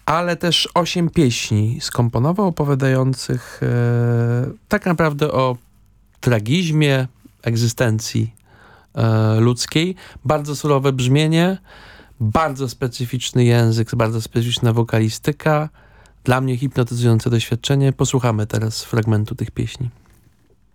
ale też 8 pieśni skomponował opowiadających tak naprawdę o tragizmie egzystencji ludzkiej. Bardzo surowe brzmienie, bardzo specyficzny język, bardzo specyficzna wokalistyka. Dla mnie hipnotyzujące doświadczenie. Posłuchamy teraz fragmentu tych pieśni.